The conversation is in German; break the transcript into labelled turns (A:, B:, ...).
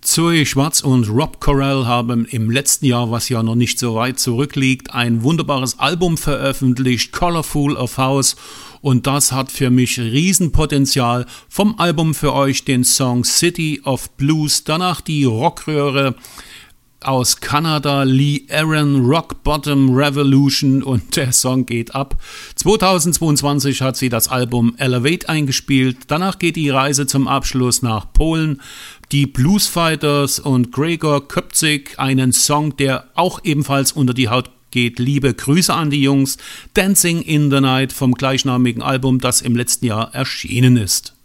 A: Zoe Schwarz und Rob Correll haben im letzten Jahr, was ja noch nicht so weit zurückliegt, ein wunderbares Album veröffentlicht, Colorful of House, und das hat für mich Riesenpotenzial. Vom Album für euch den Song City of Blues, danach die Rockröhre aus Kanada, Lee Aaron, Rock Bottom Revolution, und der Song geht ab. 2022 hat sie das Album Elevate eingespielt, danach geht die Reise zum Abschluss nach Polen. Die Bluesfighters und Gregor Köpzig, einen Song, der auch ebenfalls unter die Haut geht. Liebe Grüße an die Jungs. Dancing in the Night vom gleichnamigen Album, das im letzten Jahr erschienen ist.